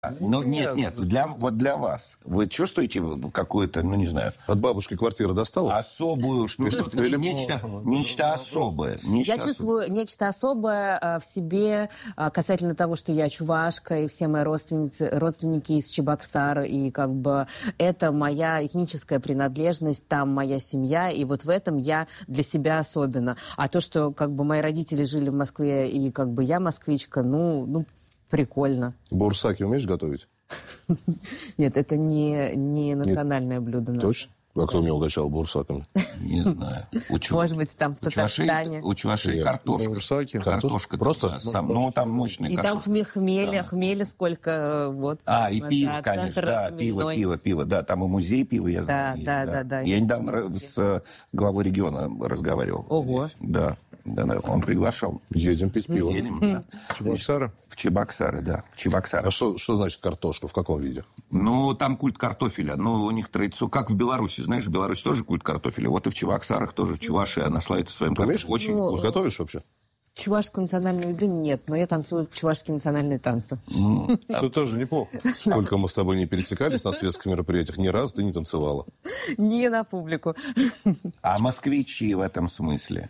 Ну, нет, для вас. Вы чувствуете какую-то, ну, не знаю... От бабушки квартира досталась? Особую, нечто особое. Я чувствую нечто особое в себе касательно того, что я чувашка, и все мои родственники из Чебоксар, и как бы это моя этническая принадлежность, там моя семья, и вот в этом я для себя особенно. А то, что как бы мои родители жили в Москве, и как бы я москвичка, ну прикольно. Бурсаки умеешь готовить? Нет, это не национальное блюдо наше. Точно? А кто меня угощал бурсаками? Не знаю. Может быть, там в Татарстане. У чувашей картошка. Бурсаки? Картошка. Просто? Ну, там мощная картошка. И там хмеля сколько. Вот, и пиво, конечно. Да, пиво. Да, там и музей пива, я знаю. Да. Я недавно с главой региона разговаривал. Ого. Да, он приглашал. Едем пить пиво. Едем, да. Чебоксары? В Чебоксары, да. В Чебоксары. А что значит картошка? В каком виде? Ну, там культ картофеля. Ну, у них традиция, как в Беларуси. Знаешь, в Беларуси тоже культ картофеля. Вот и в Чебоксарах тоже. В Чувашии она славится своим картофелем. Очень вкусно. Готовишь вообще? Чувашскую национальную еду нет, но я танцую чувашские национальные танцы. Это тоже неплохо. Сколько мы с тобой не пересекались на светских мероприятиях, ни разу ты не танцевала. Не на публику. А москвичи в этом смысле?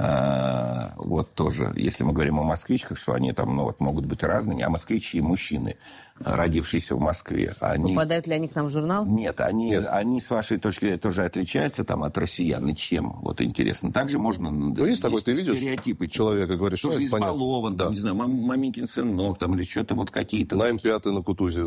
Вот тоже, если мы говорим о москвичках, что они там, могут быть разными, а москвичи, мужчины, родившиеся в Москве, они... Попадают ли они к нам в журнал? Нет, они с вашей точки зрения тоже отличаются там от россиян. И чем? Вот интересно. Также можно... Ну, есть такой, ты видишь стереотипы человека, говоришь, что тоже это понятно. избалован, там, не знаю, маменькин сынок, там, или что-то вот какие-то... На М5 на Кутузе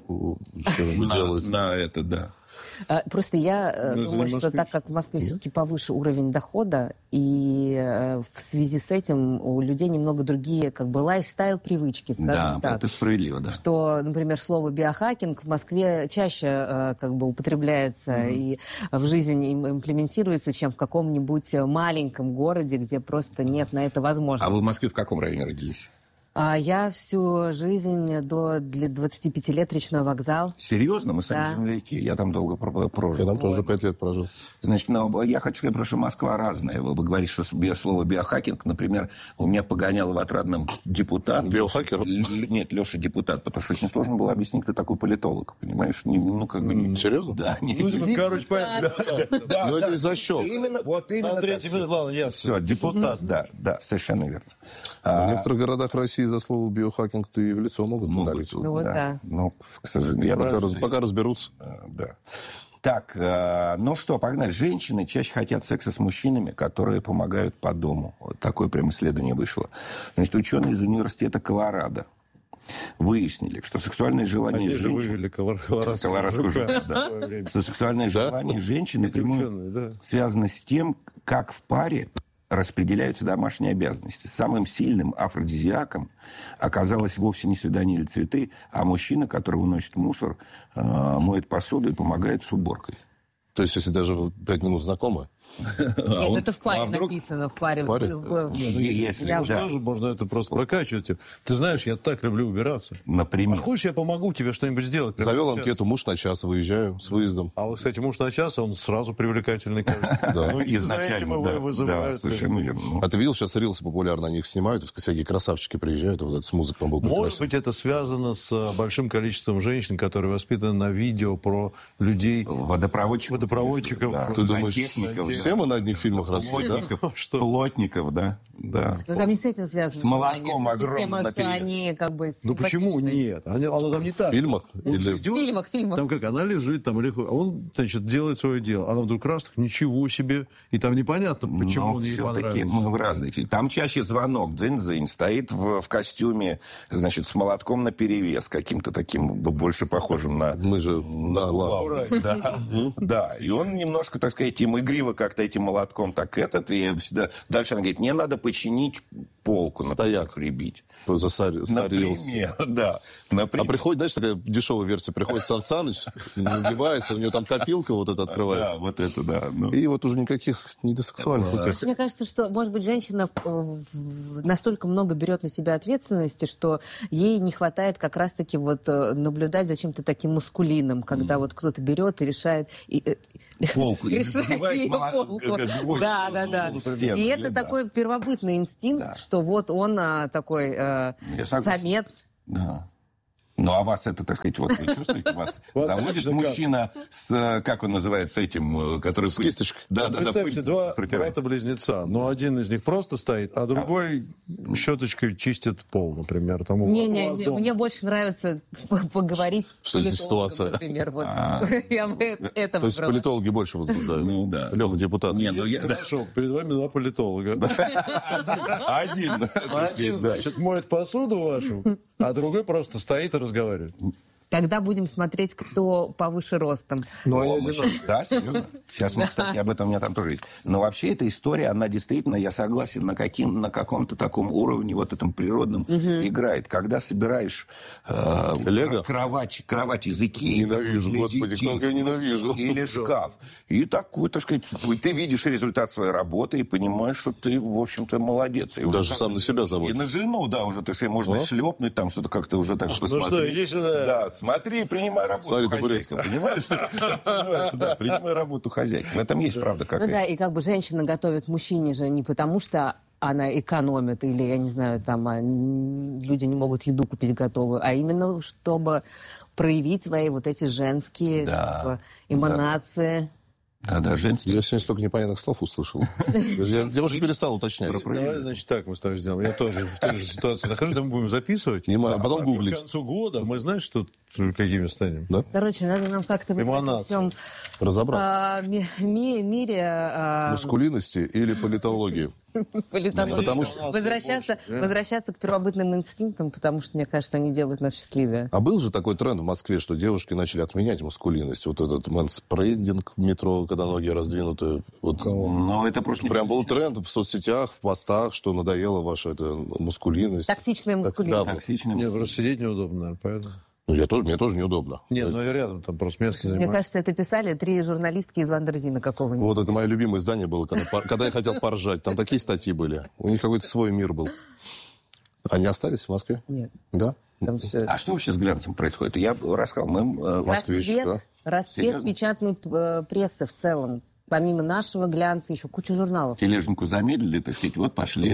делают. На это, да. Просто я думаю, что так как в Москве все-таки повыше уровень дохода, и в связи с этим у людей немного другие как бы лайфстайл-привычки, скажем так. Да, это справедливо, да. Что, например, слово биохакинг в Москве чаще как бы употребляется и в жизни имплементируется, чем в каком-нибудь маленьком городе, где просто нет на это возможности. А вы в Москве в каком районе родились? Я всю жизнь до 25 лет Речной вокзал. Серьезно? Мы сами земляки. Я там долго прожил. Я там тоже 5 лет прожил. Значит, я хочу сказать, что Москва разная. Вы говорите, что слово биохакинг, например, у меня погонял в Отрадном депутат. Биохакер? Нет, Леша депутат, потому что очень сложно было объяснить, кто такой политолог, понимаешь? Серьезно? Да. Короче, понятно. Ну, это из-за щел. Вот именно. Все, депутат, да, совершенно верно. В некоторых городах России за слово биохакинг ты и в лицо могут удалить. Ну, вот да. Ну, к сожалению. Пока разберутся. Да. Так, ну что, погнали. Женщины чаще хотят секса с мужчинами, которые помогают по дому. Вот такое прям исследование вышло. Значит, ученые из университета Колорадо выяснили, что сексуальное желание женщин... Они же вывели колорадскую жопу, да. Что сексуальное желание женщин напрямую связано с тем, как в паре распределяются домашние обязанности. Самым сильным афродизиаком оказалось вовсе не свидание или цветы, а мужчина, который выносит мусор, моет посуду и помогает с уборкой. То есть, если даже 5 минут знакомы? Нет, это в паре написано. В паре. Тоже можно это просто прокачивать. Ты знаешь, я так люблю убираться. Например. А хочешь, я помогу тебе что-нибудь сделать? Завел анкету, муж на час, выезжаю с выездом. А вот, кстати, муж на час, он сразу привлекательный, кажется. Да, изначально, да, совершенно верно. А ты видел, сейчас рилсы популярно, они их снимают, всякие красавчики приезжают, вот это с музыкой был прекрасен. Может быть, это связано с большим количеством женщин, которые воспитаны на видео про людей... Водопроводчиков. Ты думаешь... Все мы на одних фильмах росли, да? Плотников, да. Но там не с этим связано. С молотком огромным что они как бы Ну почему нет? Она там не так. В фильмах? В фильмах. Там как, она лежит, там он, значит, делает свое дело. Она вдруг раз, ничего себе. И там непонятно, почему он ей понравился. Мы в разных фильмах. Там чаще звонок, дзынь-дзынь, стоит в костюме, значит, с молотком наперевес, каким-то таким, больше похожим на... Мы же на лаву. Да, и он немножко, так сказать, им игриво как-то этим молотком так и всегда... Дальше она говорит, мне надо починить полку, стояк прибить. Например, да. А приходит, знаешь, такая дешевая версия, приходит Сан Саныч, нагибается, у него там копилка вот эта открывается. Да, вот это, да. И вот уже никаких недосексуальных утех. Мне кажется, что, может быть, женщина настолько много берет на себя ответственности, что ей не хватает как раз-таки вот наблюдать за чем-то таким маскулинным, когда вот кто-то берет и решает... Полку. Решает ее полку. Да. И это такой первобытный инстинкт, что вот он такой самец. Да. Ну, а вас это, так сказать, вот вы чувствуете, вас заводит мужчина с, как он называется, этим, который... С кисточкой. Да. Представьте, два брата-близнеца, но один из них просто стоит, а другой щеточкой чистит пол, например. Мне больше нравится поговорить с политологом, ситуация? Например. Вот. То есть политологи больше возбуждают? Ну, да. Леха, депутат. Хорошо, перед вами два политолога. Один, значит, моет посуду вашу, а другой просто стоит и разговаривает. Тогда будем смотреть, кто повыше ростом. Да, серьезно? Сейчас, кстати, об этом у меня там тоже есть. Но вообще эта история, она действительно, я согласен, на каком-то таком уровне, вот этом природном, играет. Когда собираешь кровать из Икеи... Ненавижу, господи, как я ненавижу. Или шкаф. И такой, так сказать, ты видишь результат своей работы и понимаешь, что ты, в общем-то, молодец. И даже сам на себя заводишь. И на жену, да, уже, так сказать, можно шлепнуть, там что-то как-то уже так посмотреть. Ну что, иди сюда. Да, смотри, принимай работу хозяйка. Понимаешь, что называется, да, принимай работу хозяйка. В этом есть правда какая-то. Ну да, и как бы женщина готовит мужчине же не потому, что она экономит, или, я не знаю, там люди не могут еду купить готовую, а именно, чтобы проявить свои вот эти женские эманации. Да, женский. Я сегодня столько непонятных слов услышал. Я уже перестал уточнять. Давай, значит, так мы с тобой сделаем. Я тоже в той же ситуации нахожусь, мы будем записывать. А потом гуглить. К концу года мы, знаешь, что какими станем? Да? Короче, надо нам как-то в этом всем мире... Мускулинности или политологии? Потому что возвращаться к первобытным инстинктам, потому что, мне кажется, они делают нас счастливее. А был же такой тренд в Москве, что девушки начали отменять мускулинность. Вот этот мэнспрейдинг в метро, когда ноги раздвинуты. Вот. Но это просто... Прям был тренд в соцсетях, в постах, что надоела ваша эта мускулинность. Токсичная мускулинность. Да, токсичная. Нет, просто сидеть неудобно, наверное, поэтому... Мне тоже неудобно. Нет, я рядом, там просто место занимаю. Мне кажется, это писали 3 журналистки из Вандерзина какого-нибудь. Вот это мое любимое издание было, когда я хотел поржать. Там такие статьи были. У них какой-то свой мир был. Они остались в Москве? Нет. Да? А что вообще с глянцем происходит? Я рассказал, мы москвич. Расцвет печатной прессы в целом. Помимо нашего глянца, еще куча журналов. Тележеньку замедлили, так сказать, вот пошли.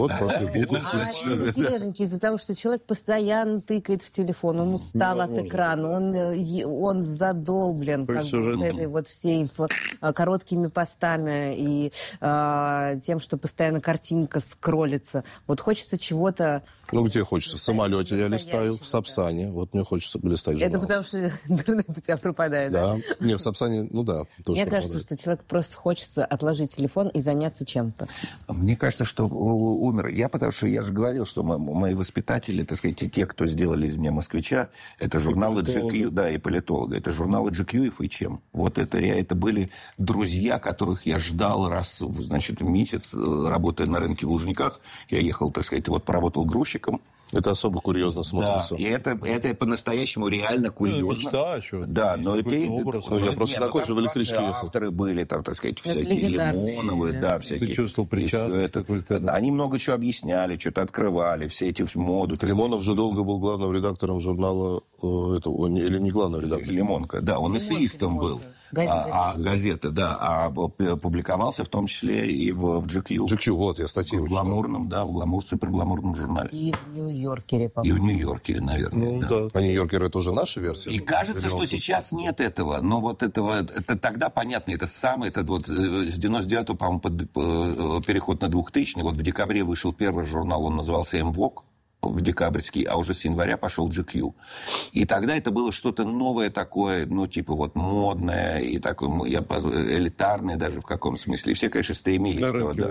Тележеньки из-за того, что человек постоянно тыкает в телефон, он устал от экрана, он задолблен этой вот всей короткими постами и тем, что постоянно картинка скроллится. Вот хочется чего-то... Ну, где хочется? В самолете я листаю, в Сапсане. Вот мне хочется листать журнал. Это потому, что интернет у тебя пропадает, да? Да. Не, в Сапсане, тоже Мне кажется, что человек просто хочется отложить телефон и заняться чем-то. Мне кажется, что умер. Потому что я же говорил, что мои воспитатели, так сказать, те, кто сделали из меня москвича, это журналы GQ, да, и политолога. Это журналы GQ и FHM. Вот это были друзья, которых я ждал раз, значит, в месяц, работая на рынке в Лужниках. Я ехал, так сказать, вот поработал грузчиком. Это особо курьезно смотрится. Да, и это по-настоящему реально курьезно. Мечта, что? Да, но это... Я просто такой же в электричке ехал. Авторы были, там, так сказать, всякие Лимоновые, да, всякие. Ты чувствовал причастность? Они много чего объясняли, что-то открывали, все эти моду. Лимонов же долго был главным редактором журнала, или не главным редактором? Лимонка, да, он эссеистом был. Газеты, да. Публиковался в том числе и в GQ. GQ, вот, я статью в гламурном, да, в супергламурном журнале. И в Нью-Йоркере, по-моему. И в Нью-Йоркере, наверное, да. А Нью-Йоркер это уже наша версия? И кажется, что сейчас нет этого. Но вот этого, это тогда понятно, это самое, это вот с 99-го, по-моему, переход на 2000-й, вот в декабре вышел первый журнал, он назывался «МВОК», в декабрьский, а уже с января пошел GQ. И тогда это было что-то новое такое, типа вот модное и такое элитарное даже в каком смысле. И все, конечно, стремились. На рынке,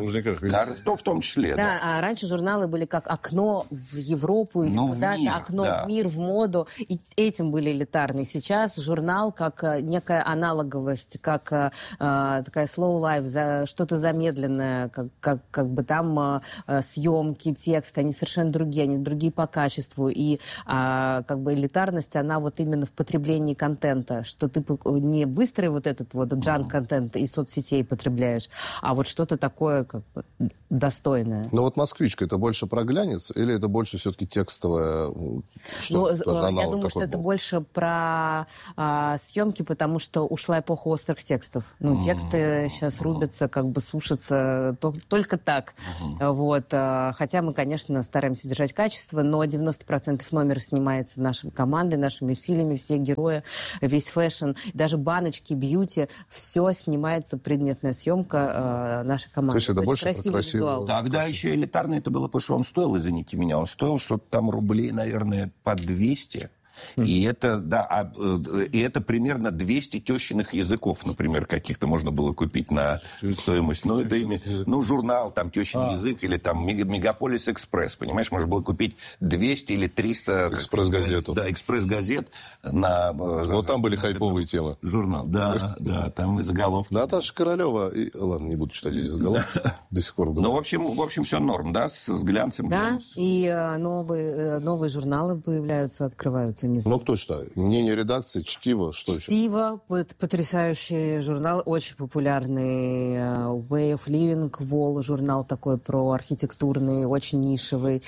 в том числе. Да, а раньше журналы были как окно в Европу или куда-то, окно в мир, в моду. И этим были элитарные. Сейчас журнал как некая аналоговость, как такая slow life, что-то замедленное, как бы там съемки, тексты, они совершенно другие, они другие по качеству. И как бы элитарность, она вот именно в потреблении контента, что ты не быстрый вот этот вот джанк-контент из соцсетей потребляешь, а вот что-то такое как бы достойное. Но вот «Москвичка» это больше про глянец или это больше все-таки текстовое? Я думаю, что это больше про съемки, потому что ушла эпоха острых текстов. Тексты сейчас рубятся, как бы сушатся только так. Вот. Хотя мы, конечно, стараемся держать качество. качества, но 90% номера снимается нашей командой, нашими усилиями, все герои, весь фэшн, даже баночки, бьюти, все снимается, предметная съемка нашей команды. То есть это больше красиво. Тогда еще элитарно это было, потому что он стоил, извините меня, он стоил что-то там рублей, наверное, по 200. И это, да, и это примерно 200 тещиных языков, например, каких-то можно было купить на стоимость. Ну, это журнал, там, тещин язык, или там Мегаполис Экспресс, понимаешь, можно было купить 200 или 300... Экспресс-газету. Да, экспресс-газет на... Вот там были хайповые темы. Журнал, да, там и заголовки. Наташа Королева, ладно, не буду читать эти заголовки, до сих пор. Ну, в общем, все норм, да, с глянцем. Да, и новые журналы появляются, открываются. Ну, кто читает? Мнение редакции, чтиво, что еще? Чтиво, потрясающий журнал, очень популярный. Way of Living, Wall, журнал такой про архитектурный, очень нишевый.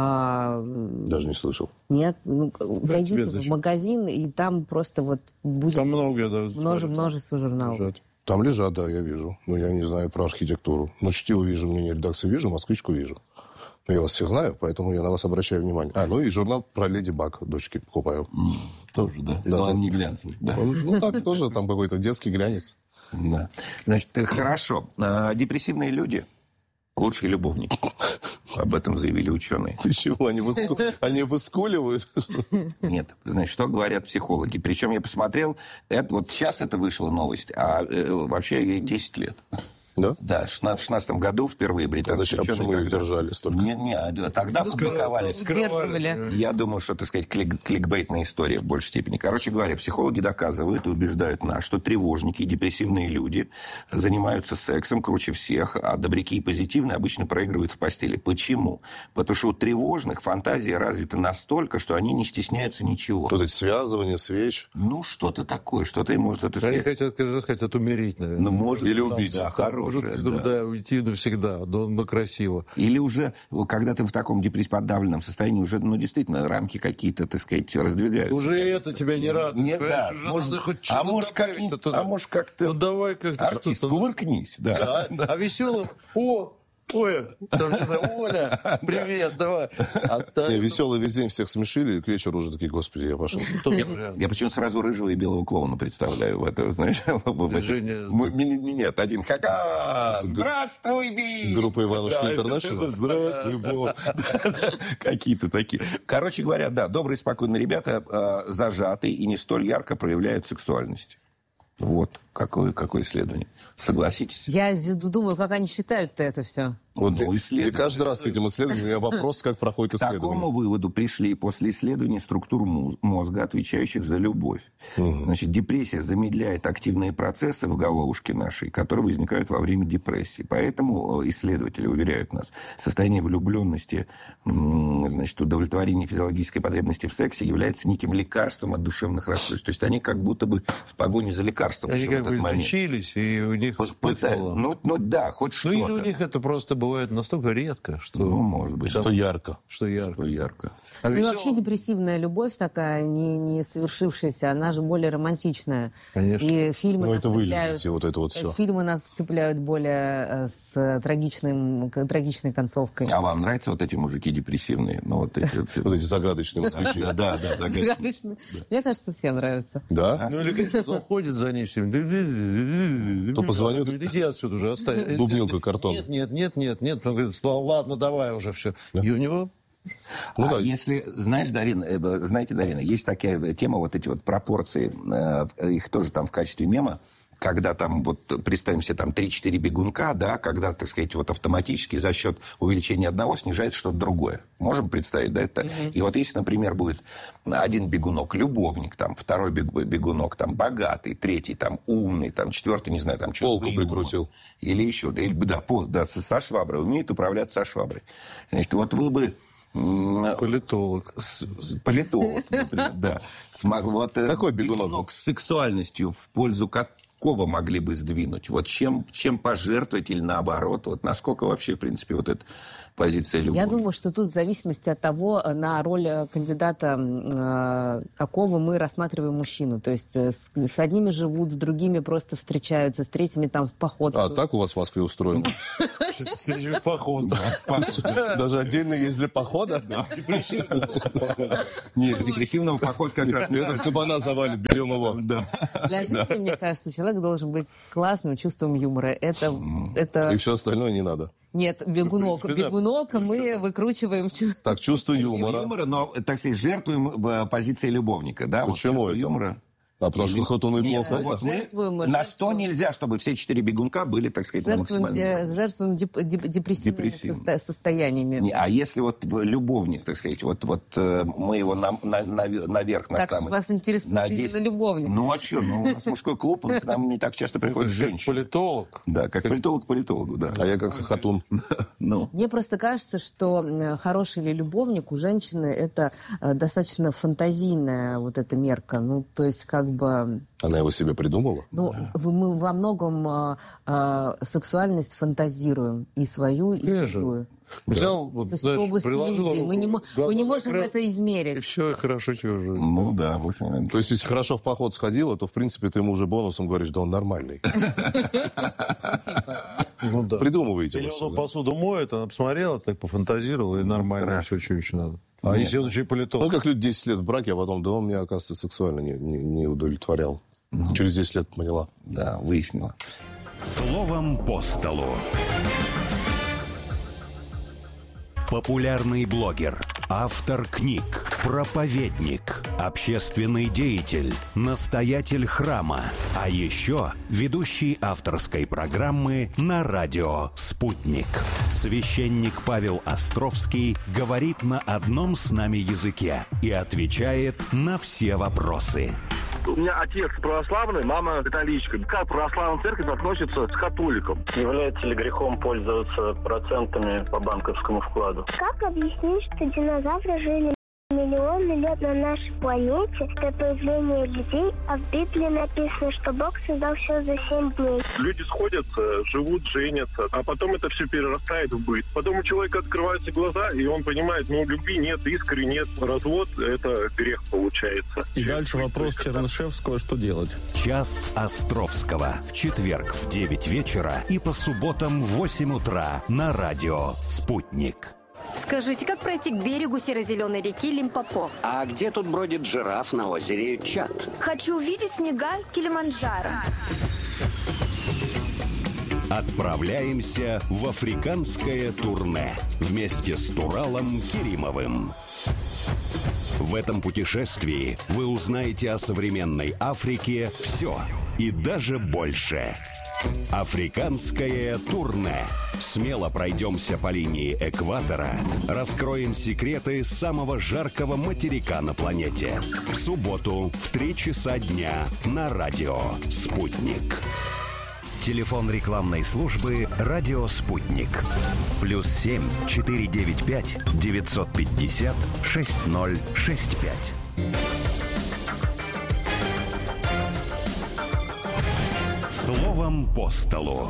Даже не слышал. Нет? Зайдите в магазин, и там просто вот будет там множество журналов. Лежат. Там лежат, да, я вижу. Но я не знаю про архитектуру. Но чтиво вижу, мнение редакции вижу, москвичку вижу. Я вас всех знаю, поэтому я на вас обращаю внимание. Ну и журнал про Леди Баг, дочки покупаю. Тоже, да. Да, он не глянцевый. Да. Ну так, тоже там какой-то детский глянец. Да. Значит, хорошо. Депрессивные люди – лучшие любовники. Об этом заявили ученые. Ты чего, они выскуливают? Нет. Значит, что говорят психологи? Причем я посмотрел, вот сейчас это вышла новость, а вообще ей 10 лет. Да? Да, в 2016 году впервые британские ученые... Почему их держали столько? Нет, тогда публиковали. Сдерживали. Я думаю, что, так сказать, кликбейтная история в большей степени. Короче говоря, психологи доказывают и убеждают нас, что тревожники и депрессивные люди занимаются сексом круче всех, а добряки и позитивные обычно проигрывают в постели. Почему? Потому что у тревожных фантазия развита настолько, что они не стесняются ничего. Вот эти связывания, свечь. Ну, что-то такое, что-то им может... Они хотят умереть, наверное. Ну, может, или убить. Да, хорошее. Да, уйти навсегда, но красиво. Или уже, когда ты в таком подавленном состоянии, уже, действительно, рамки какие-то, так сказать, раздвигаются. Уже это тебя не радует. Нет, да. Может, как-то... Ну, давай как-то... Артист, кувыркнись. Да. А веселым... Ой, там, не знаю, Оля, привет, давай. Веселый весь день всех смешили, и к вечеру уже такие, господи, я пошел. Я почему сразу рыжего и белого клоуна представляю в это, знаешь? Нет, один ха-ха, здравствуй, Би! Группа Иванушки Интернешнл. Здравствуй, Бо. Какие-то такие. Короче говоря, да, добрые, спокойные ребята зажатые и не столь ярко проявляют сексуальность. Вот, какое исследование. Согласитесь? Я думаю, как они считают-то это все. И каждый раз к этим исследованиям у меня вопрос, как проходит исследование. К такому выводу пришли после исследования структур мозга, отвечающих за любовь. Значит, депрессия замедляет активные процессы в головушке нашей, которые возникают во время депрессии. Поэтому исследователи уверяют нас, состояние влюбленности, значит, удовлетворение физиологической потребности в сексе является неким лекарством от душевных расстройств. То есть они как будто бы в погоне за лекарством. Они как бы излечились, и у них вспыхнуло. Да, хоть что-то. Или у них это просто бывает настолько редко, что... может быть. Что ярко. Что ярко. Вообще депрессивная любовь такая, не совершившаяся, она же более романтичная. Конечно. И фильмы нас это цепляют... вот это вот все. Фильмы нас цепляют более с трагичной концовкой. А вам нравятся вот эти мужики депрессивные? Вот эти загадочные москвичи. Да, загадочные. Мне кажется, всем нравится. Да? Ну, или, конечно, он ходит за ней всем. То позвонит. Иди отсюда уже, оставь. Бубнилка, картон. Нет. Он говорит, ладно, давай уже все. И у него... Если, знаете, Дарина, есть такая тема, вот эти вот пропорции, их тоже там в качестве мема, когда там, вот, представим себе, там 3-4 бегунка, да, когда, так сказать, вот автоматически за счет увеличения одного снижается что-то другое. Можем представить, да, это? И вот если, например, будет один бегунок любовник, там, второй бегунок там богатый, третий там умный, там, четвертый, не знаю, там, полку прикрутил. Или еще, да, со шваброй, умеет управляться со шваброй. Значит, вот вы бы... Политолог, например, да. Какой бегунок? С сексуальностью в пользу какого могли бы сдвинуть? Вот чем пожертвовать или наоборот? Вот насколько вообще, в принципе, вот это позиция любовника. Я думаю, что тут в зависимости от того, на роль кандидата, какого мы рассматриваем мужчину. То есть с одними живут, с другими просто встречаются, с третьими там в поход. А так у вас в Москве устроено? С третьими в поход. Даже отдельно есть для похода? Нет, депрессивного похода как раз. Этот кабана завалит, берем его. Для жизни, мне кажется, человек должен быть классным чувством юмора. Это... И все остальное не надо. Нет, бегунок мы выкручиваем. Так, чувство юмора. Но, так сказать, жертвуем позицией любовника. Да? Почему вот это? Юмора. А потому что хатуны плохо. Вот на 100 нельзя, чтобы все 4 бегунка были, так сказать, жертвуем депрессивными состояниями. А если вот любовник, так сказать, вот мы его наверх, на как самый... Как вас интересует именно любовник? Ну, а что? Ну, у нас мужской клуб, к нам не так часто приходят женщины. Политолог. Да, как политолог к политологу, да. А я как хатун. Мне просто кажется, что хороший ли любовник у женщины это достаточно фантазийная вот эта мерка. Ну, то есть, как бы... Она его себе придумала? Ну, мы во многом сексуальность фантазируем. И свою, и чужую. Взял, вот, знаешь, приложил руку, мы не можем это измерить. И все, и хорошо тебе уже. Ну да, в общем. То есть, если хорошо в поход сходила, то, в принципе, ты ему уже бонусом говоришь, да он нормальный. Придумываете. Или он посуду моет, она посмотрела, так пофантазировала, и нормально, все, что еще надо. А если он еще и политолог? Ну, как люди 10 лет в браке, а потом, да он меня, оказывается, сексуально не удовлетворял. Через 10 лет поняла. Да, выяснила. Словом по столу. Популярный блогер, автор книг, проповедник, общественный деятель, настоятель храма, а еще ведущий авторской программы на радио «Спутник». Священник Павел Островский говорит на одном с нами языке и отвечает на все вопросы. У меня отец православный, мама католичка. Как православная церковь относится к католикам? Является ли грехом пользоваться процентами по банковскому вкладу? Как объяснить, что динозавры жили миллионы лет на нашей планете до появления людей, а в Библии написано, что Бог создал все за 7 дней? Люди сходятся, живут, женятся, а потом это все перерастает в быт. Потом у человека открываются глаза, и он понимает, любви нет, искры нет, развод – это грех получается. И дальше вопрос Чернышевского, что делать? Час Островского. В четверг в 9 вечера и по субботам в 8 утра на радио «Спутник». Скажите, как пройти к берегу серо-зеленой реки Лимпопо? А где тут бродит жираф на озере Чад? Хочу увидеть снега Килиманджаро. Отправляемся в африканское турне вместе с Туралом Керимовым. В этом путешествии вы узнаете о современной Африке все и даже больше. Африканское турне. Смело пройдемся по линии экватора, раскроем секреты самого жаркого материка на планете. В субботу в 3 часа дня на радио «Спутник». Телефон рекламной службы «Радио Спутник». +7 495 950 6065. Словом по столу.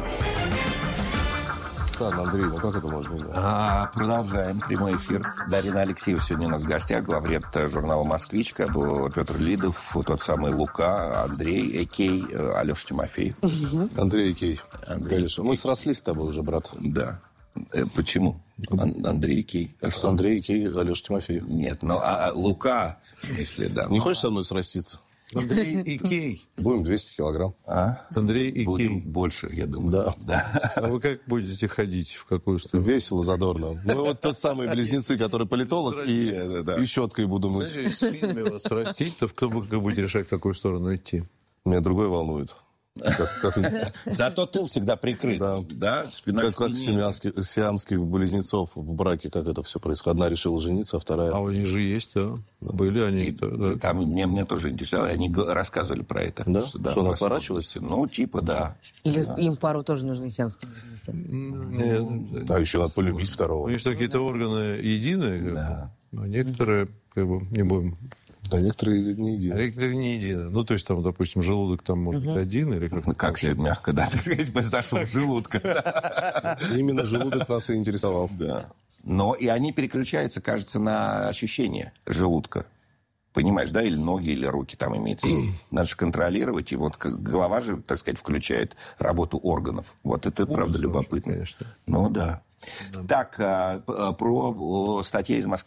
Андрей, как это можно делать? Продолжаем прямой эфир. Дарина Алексеева сегодня у нас в гостях, главред журнала «Москвичка», Петр Лидов, тот самый Лука, Андрей Экей, Алеша Тимофеев. Андрей Экей. Мы срослись с тобой уже, брат. Да. Почему? Андрей Экей. А что? Андрей Экей, Алеша Тимофеев. Нет, Лука, если да. Не хочешь со мной сраститься? Андрей Икей. Будем 200 килограмм. Андрей Икей. Будем больше, я думаю. Да. А вы как будете ходить? В какую сторону? Весело, задорно. Мы вот тот самый близнецы, который политолог, и щеткой буду мыть. Знаете, спинами вас растить, то кто вы будете решать, в какую сторону идти? Меня другое волнует. Зато тыл всегда прикрыт. Да. Спина как сиамских близнецов в браке, как это все происходит. Одна решила жениться, а вторая... А они же есть, да. Были они. Там мне тоже интересовало, они рассказывали про это. Да? Что она отворачивалась? Ну, типа, да. Или им пару тоже нужны сиамские близнецы? Нет. А еще надо полюбить второго. У них какие-то органы единые, а некоторые, не будем... Да, некоторые не едины. Некоторые не едины. Ну, то есть, там, допустим, желудок там может быть один или как-то... Как все мягко, да, так сказать, произошло желудка. Именно желудок нас и интересовал. Да. Но и они переключаются, кажется, на ощущение желудка. Понимаешь, да? Или ноги, или руки там имеется. Надо же контролировать. И вот голова же, так сказать, включает работу органов. Вот это правда любопытно. Конечно. Ну да. Так, про статья из Москвы.